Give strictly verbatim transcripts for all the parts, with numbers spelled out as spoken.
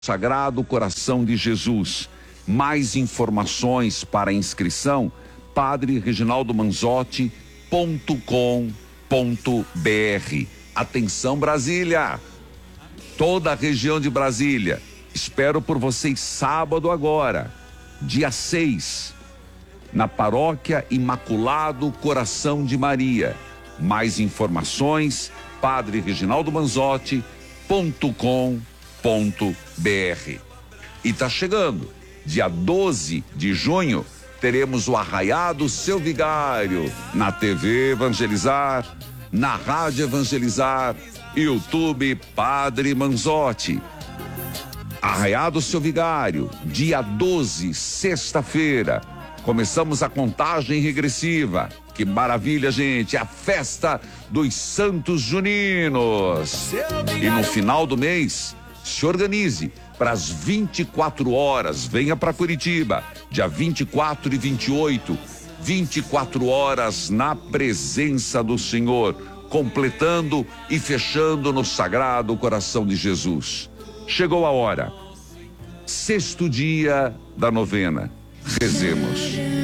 Sagrado Coração de Jesus. Mais informações para inscrição, padre reginaldo manzotti ponto com ponto br. Atenção, Brasília! Toda a região de Brasília. Espero por vocês sábado agora, dia seis, na Paróquia Imaculado Coração de Maria. Mais informações, padre reginaldo manzotti ponto com ponto br. E tá chegando, dia doze de junho, teremos o Arraiado Seu Vigário na T V Evangelizar, na Rádio Evangelizar, YouTube Padre Manzotti. Arraiado Seu Vigário, dia doze, sexta-feira. Começamos a contagem regressiva. Que maravilha, gente! A festa dos Santos Juninos. E no final do mês, se organize para as vinte e quatro horas. Venha para Curitiba, dia vinte e quatro e vinte e oito. vinte e quatro horas na presença do Senhor, completando e fechando no Sagrado Coração de Jesus. Chegou a hora. Sexto dia da novena. Rezemos.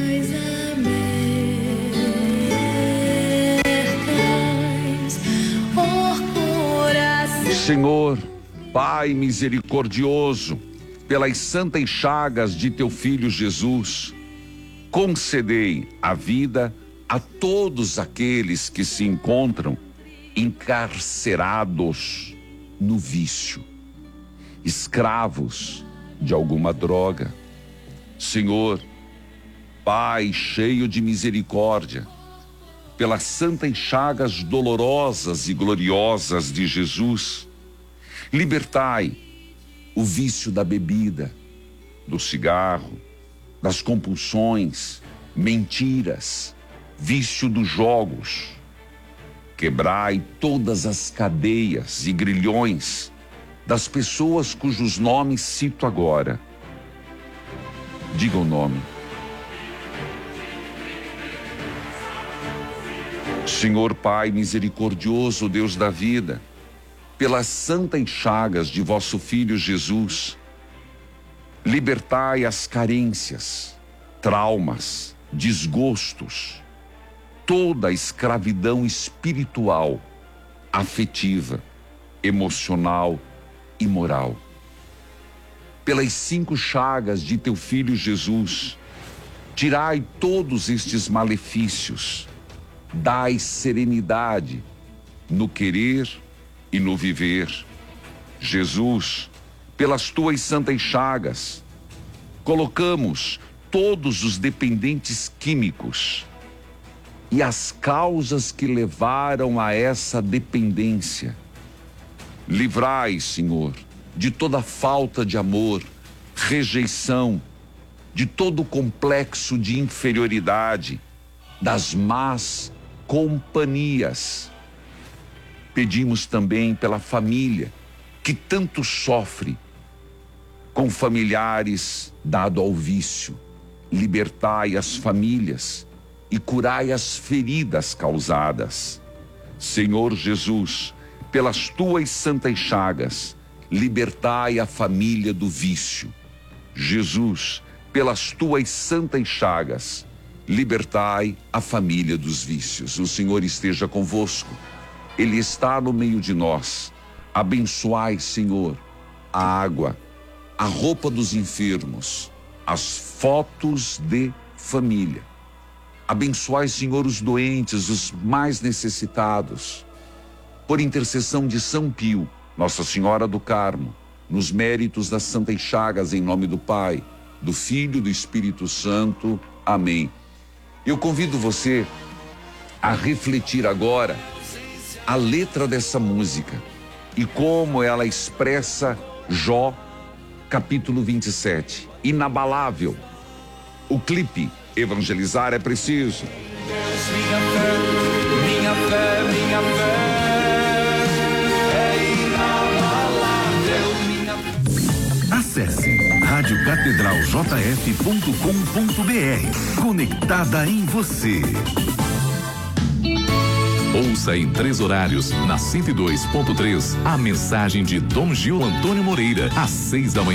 Senhor, Pai misericordioso, pelas santas chagas de teu Filho Jesus, concedei a vida a todos aqueles que se encontram encarcerados no vício, escravos de alguma droga. Senhor, Pai cheio de misericórdia, pelas santas chagas dolorosas e gloriosas de Jesus, libertai o vício da bebida, do cigarro, das compulsões, mentiras, vício dos jogos. Quebrai todas as cadeias e grilhões das pessoas cujos nomes cito agora. Diga o nome. Senhor Pai misericordioso, Deus da vida, pelas santas chagas de vosso Filho Jesus, libertai as carências, traumas, desgostos, toda a escravidão espiritual, afetiva, emocional e moral. Pelas cinco chagas de teu Filho Jesus, tirai todos estes malefícios, dai serenidade no querer e no viver. Jesus, pelas tuas santas chagas, colocamos todos os dependentes químicos e as causas que levaram a essa dependência. Livrai, Senhor, de toda falta de amor, rejeição, de todo complexo de inferioridade, das más companhias. Pedimos também pela família que tanto sofre com familiares dado ao vício. Libertai as famílias e curai as feridas causadas. Senhor Jesus, pelas tuas santas chagas, libertai a família do vício. Jesus, pelas tuas santas chagas, libertai a família dos vícios. O Senhor esteja convosco. Ele está no meio de nós. Abençoai, Senhor, a água, a roupa dos enfermos, as fotos de família. Abençoai, Senhor, os doentes, os mais necessitados. Por intercessão de São Pio, Nossa Senhora do Carmo, nos méritos das santas chagas, em nome do Pai, do Filho e do Espírito Santo. Amém. Eu convido você a refletir agora a letra dessa música e como ela expressa Jó, capítulo vinte e sete. Inabalável. O clipe Evangelizar é Preciso. Deus, minha fé, minha fé, minha fé é inabalável, minha fé. Acesse rádio catedral j f ponto com ponto br. Conectada em você. Ouça em três horários, na cento e dois ponto três, a mensagem de Dom Gil Antônio Moreira, às seis da manhã.